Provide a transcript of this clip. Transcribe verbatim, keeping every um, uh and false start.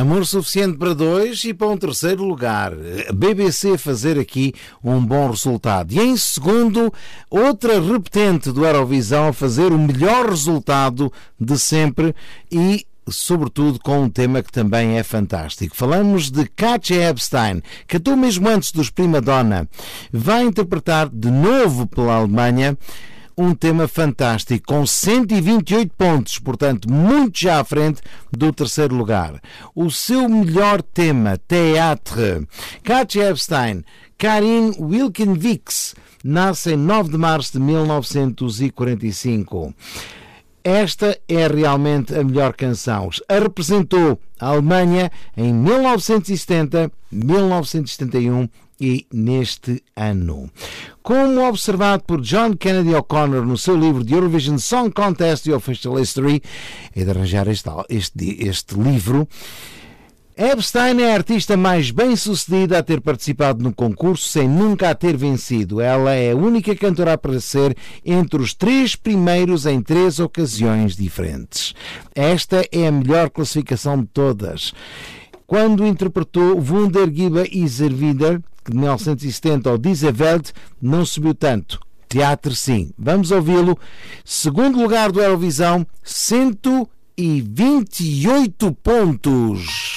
Amor suficiente para dois e para um terceiro lugar. A B B C fazer aqui um bom resultado. E em segundo, outra repetente do Eurovisão a fazer o melhor resultado de sempre e sobretudo com um tema que também é fantástico. Falamos de Katja Ebstein, que até mesmo antes dos Prima Donna vai interpretar de novo pela Alemanha um tema fantástico, com cento e vinte e oito pontos, portanto, muito já à frente do terceiro lugar. O seu melhor tema, Theatre. Katja Ebstein, Karin Wilkenwicks, nasce em nove de março de mil novecentos e quarenta e cinco. Esta é realmente a melhor canção. A representou a Alemanha em mil novecentos e setenta, mil novecentos e setenta e um e neste ano. Como observado por John Kennedy O'Connor no seu livro The Eurovision Song Contest The Official History, é de arranjar este, este, este livro, Ebstein é a artista mais bem-sucedida a ter participado no concurso sem nunca a ter vencido. Ela é a única cantora a aparecer entre os três primeiros em três ocasiões diferentes. Esta é a melhor classificação de todas. Quando interpretou Wunder Gibe Iser Wieder, de mil novecentos e setenta, ao Diese Welt, não subiu tanto. Teatro, sim. Vamos ouvi-lo. Segundo lugar do Eurovisão, cento e vinte e oito pontos.